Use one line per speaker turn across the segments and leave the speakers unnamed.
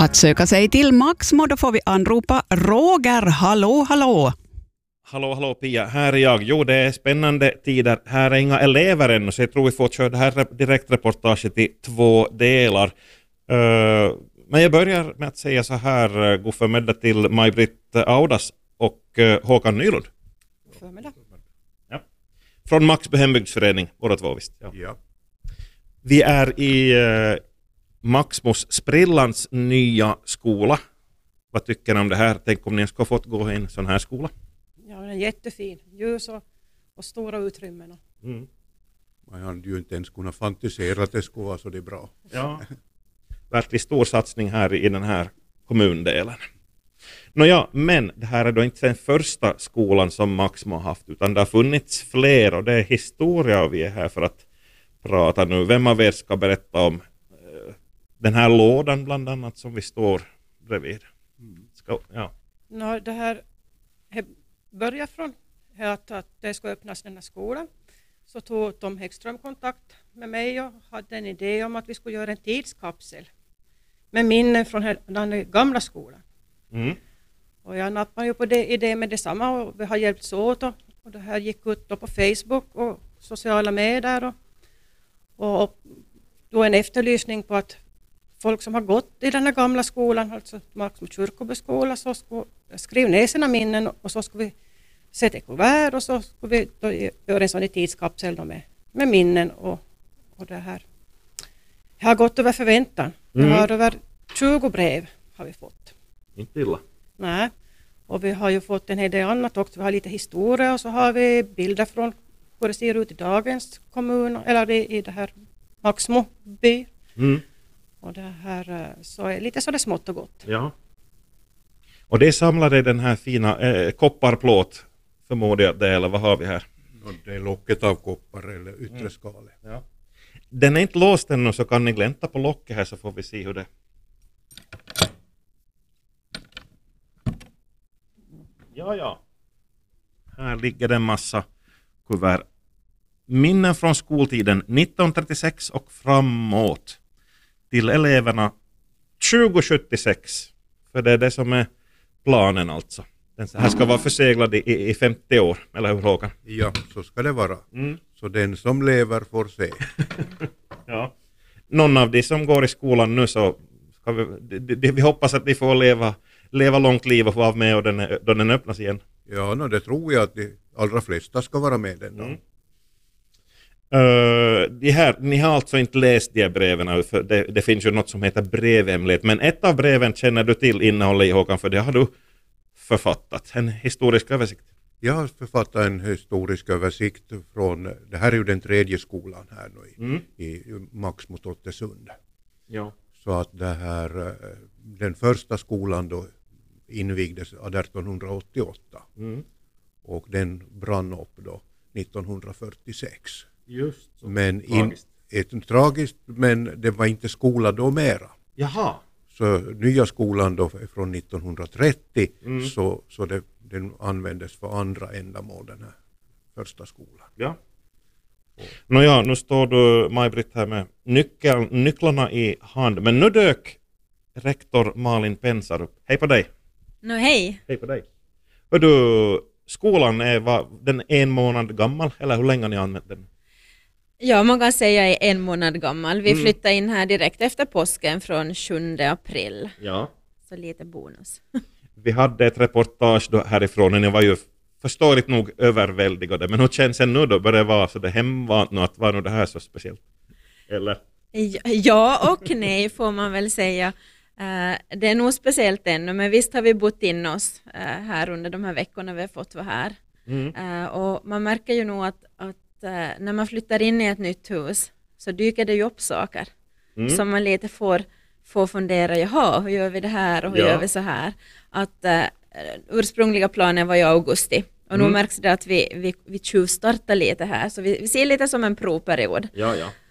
Att söka sig till Maxmo, då får vi anropa Roger. Hallå, hallå.
Hallå Pia, här är jag. Jo, det är spännande tider. Här är inga elever ännu, så jag tror vi får köra det här direktreportaget i 2 delar. Men jag börjar med att säga så här, god förmiddag till Maj-Britt Audas och Håkan Nylund.
God förmiddag.
Ja. Från Maxby hembygdsförening, båda två visst.
Ja.
Vi är i Maxmos Sprillans nya skola. Vad tycker ni om det här? Tänk om ni ska fått gå i en sån här skola.
Ja, den är jättefin. Ljus och stora utrymmen.
Mm.
Man hade ju inte ens kunnat fantisera att det skulle vara så det är bra.
Ja. Verkligen stor satsning här i den här kommundelen. Nåja, men det här är då inte den första skolan som Maxmo har haft, utan det har funnits fler och det är historia och vi är här för att prata nu. Vem av er ska berätta om den här lådan bland annat som vi står bredvid?
Det här börjar från att det ska öppnas den här skolan. Så tog Tom Häggström kontakt med mig och hade en idé om att vi skulle göra en tidskapsel med minnen från den gamla skolan. Mm. Och jag nappade ju på det idén med detsamma och vi har hjälpts åt och det här gick ut då på Facebook och sociala medier och då en efterlysning på att folk som har gått i den här gamla skolan, alltså Maxmo kyrkobyskola, så skriv ner sina minnen och så ska vi sätta i kuvert och så ska vi då göra en sån tidskapsel med minnen och det här. Jag har gått över förväntan. Jag har över 20 brev har vi fått.
Inte illa.
Nej, och vi har ju fått en hel del annat också. Vi har lite historia och så har vi bilder från hur det ser ut i dagens kommun eller i det här Maxmo by. Mm. Och det här så är lite så det smått och gott.
Ja. Och det samlade den här fina kopparplåt förmodar jag det, eller vad har vi här?
Det är locket av koppar eller yttre skale.
Ja. Den är inte låst ännu, så kan ni glänta på locket här så får vi se hur det... Ja. Här ligger det en massa kuvert. Minnen från skoltiden 1936 och framåt till eleverna 2076. För det är det som är planen alltså. Den här ska vara förseglad i 50 år, eller hur Håkan?
Ja, så ska det vara. Så den som lever får se.
Ja. Någon av de som går i skolan nu så ska vi hoppas att de får leva långt liv och få vara med och då den öppnas igen.
Ja, det tror jag att de allra flesta ska vara med den då.
Ni har alltså inte läst de här breven, för det finns ju något som heter brevhemlighet, men ett av breven känner du till innehållet i, Håkan, för det har du författat, en historisk översikt.
Jag har författat en historisk översikt från, det här är ju den 3:e skolan här nu i Maxmo Tottesund. Ja. Så att det här, den första skolan då invigdes 1888 och den brann upp då 1946.
Just så.
Men tragiskt, men det var inte skola då mera.
Jaha.
Så nya skolan då från 1930 så den användes för andra ändamål, den här första skolan.
Ja. Nåja, nu står du Maj-Britt här med nycklarna i hand. Men nu dök rektor Malin Pensar upp. Hej på dig.
Hej.
Hej på dig. Hör du, skolan är den 1 månad gammal, eller hur länge har ni använt den?
Ja, man kan säga är 1 månad gammal. Vi flyttade in här direkt efter påsken från 7 april.
Ja.
Så lite bonus.
Vi hade ett reportage då härifrån och ni var ju förståeligt nog överväldigade. Men hur känns det nu då? Börjar det vara så det hemvant nu att var nu det här så speciellt? Eller?
Ja och nej får man väl säga. Det är nog speciellt ännu, men visst har vi bott in oss här under de här veckorna vi har fått vara här. Och man märker ju nog att när man flyttar in i ett nytt hus så dyker det ju upp saker som man lite får fundera, jaha, hur gör vi det här och hur gör vi så här? Att ursprungliga planen var i augusti och nu märks det att vi tjuvstartar lite här, så vi ser lite som en provperiod.
Ja.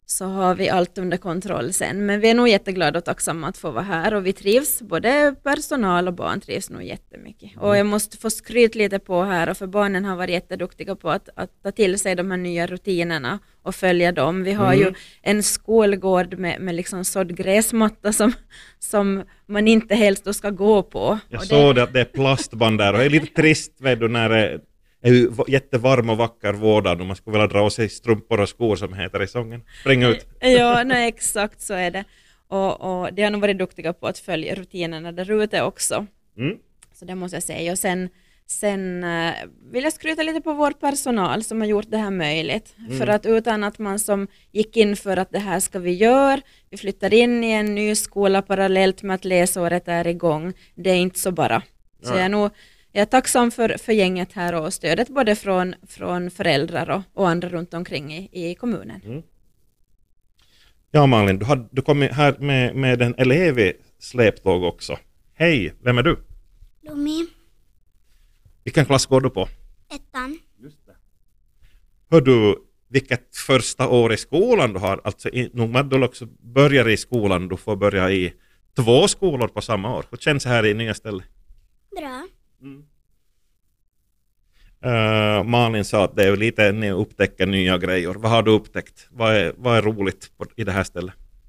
så har vi allt under kontroll sen. Men vi är nog jätteglada och tacksamma att få vara här och vi trivs, både personal och barn trivs nog jättemycket. Och jag måste få skryta lite på här, och för barnen har varit jätteduktiga på att ta till sig de här nya rutinerna och följa dem. Vi har ju en skolgård med liksom sådd gräsmatta som man inte helst då ska gå på.
Jag såg att det är plastband där och det är lite trist när det är ju jättevarm och vacker vårdad och man skulle vilja dra av sig strumpor och skor som heter i sången. Spring ut!
Ja, nej, exakt så är det. Och det har nog varit duktiga på att följa rutinerna där ute också. Så det måste jag säga. Och sen vill jag skryta lite på vår personal som har gjort det här möjligt. För att utan att man som gick in för att det här ska vi göra, vi flyttar in i en ny skola parallellt med att läsåret är igång. Det är inte så bara. Så jag är tacksam för gänget här och stödet både från föräldrar och andra runt omkring i kommunen.
Ja, Malin, du kom här med en elev i släptåg också. Hej, vem är du?
Lumi,
Vilken klass går du på?
1:an.
Just det. Hör du, vilket första år i skolan du har? Alltså, nog du också börjar i skolan, du får börja i 2 skolor på samma år. Hur känns det här i nya stället?
Bra.
Malin sa att det är lite ni upptäcker nya grejer. Vad har du upptäckt? Vad är roligt i det här stället?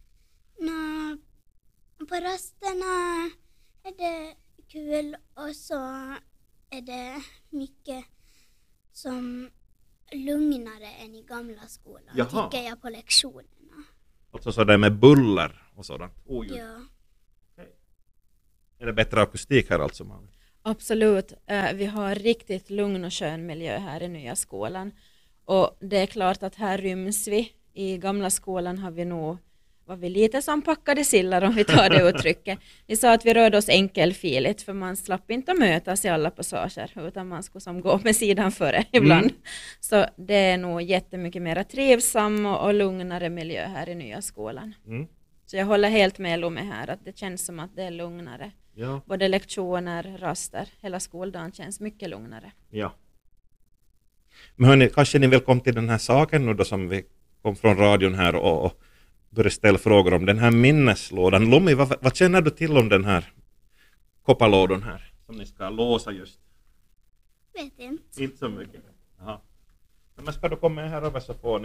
På rasterna är det kul och så är det mycket som lugnare än i gamla skolan.
Jaha.
Tycker jag på lektionerna.
Alltså så det med buller och sådant?
Ja.
Okay. Är det bättre akustik här alltså, Malin?
Absolut. Vi har riktigt lugn och skön miljö här i nya skolan. Och det är klart att här ryms vi. I gamla skolan var vi lite som packade sillar, om vi tar det uttrycket. Vi sa att vi rörde oss enkelfiligt för man slapp inte mötas i alla passager utan man skulle som gå med sidan före ibland. Så det är nog jättemycket mer trivsam och lugnare miljö här i nya skolan. Så jag håller helt med Lome här att det känns som att det är lugnare.
Ja.
Både lektioner, raster, hela skoldagen känns mycket lugnare.
Ja. Men hörni, kanske ni vill komma till den här saken nu då som vi kom från radion här och började ställa frågor om den här minneslådan. Lumi, vad känner du till om den här koppalådan här som ni ska låsa just?
Vet inte.
Inte så mycket. Jaha. Men ska du komma här över så får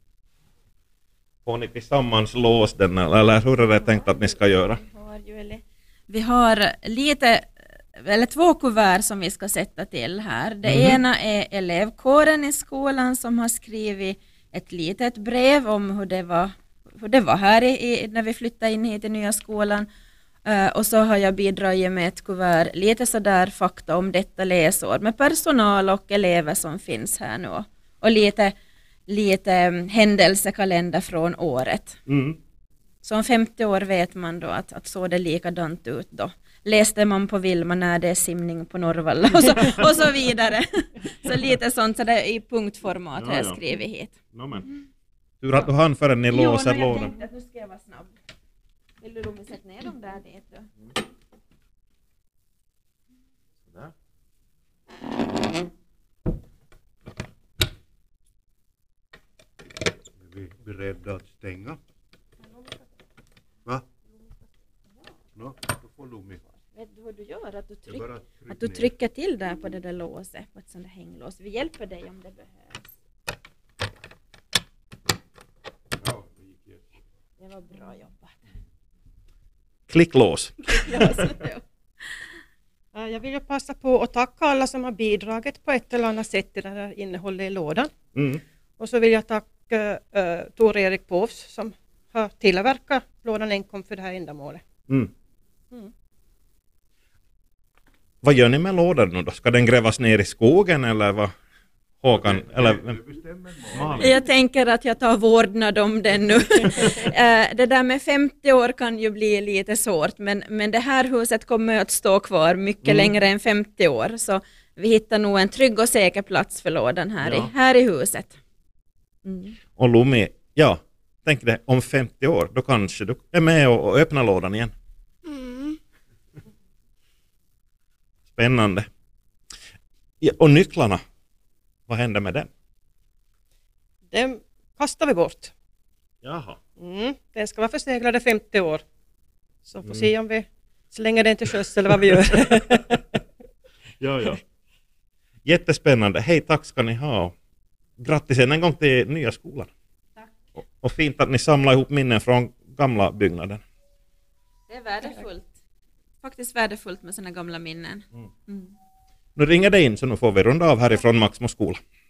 ni tillsammans låsa den, eller hur är det tänkt att ni ska göra?
Vi har två kuvert som vi ska sätta till här. Det ena är elevkåren i skolan som har skrivit ett litet brev om hur det var här när vi flyttade in hit i nya skolan. Och så har jag bidragit med ett kuvert, lite sådär fakta om detta läsår med personal och elever som finns här nu. Och lite händelsekalender från året. Så om 50 år vet man då att så det likadant ut då. Läste man på Vilma när det är simning på Norrvalla och så vidare. Så lite sånt så det i punktformat har jag skrivit hit.
Tur att du hann förrän ni låser lådan.
Jag tänkte att nu ska jag vara snabb. Vill du då sätta ner dem där dit då?
Sådär.
Är vi beredda att stänga? Va? Då får Lumi.
Vet du vad du gör? Att du trycker till där på det där låset. På ett sånt där hänglås. Vi hjälper dig om det behövs.
Ja,
det var bra jobbat.
Klicklås.
Jag vill ju passa på att tacka alla som har bidragit på ett eller annat sätt till det här innehållet i lådan. Och så vill jag tacka Tor-Erik Påvs som har tillverkat lådan enkom för det här ändamålet.
Vad gör ni med lådan nu då? Ska den grävas ner i skogen eller vad? Håkan, eller Malin?
Jag tänker att jag tar vårdnad om den nu. Det där med 50 år kan ju bli lite svårt, men det här huset kommer att stå kvar mycket längre än 50 år. Så vi hittar nog en trygg och säker plats för lådan här i huset.
Och Lumi, tänk dig om 50 år, då kanske du är med och öppnar lådan igen. Spännande. Ja, och nycklarna, vad händer med dem?
Dem kastar vi bort.
Jaha.
Den ska vara förseglade 50 år. Så får se om vi slänger den till sjöss eller vad vi gör.
Ja. Jättespännande. Hej, tack ska ni ha. Grattis än en gång till nya skolan.
Tack.
Och fint att ni samlar ihop minnen från gamla byggnaden.
Det är värdefullt. Faktiskt värdefullt med såna gamla minnen.
Nu ringer det in så nu får vi runda av härifrån Maxmo skola.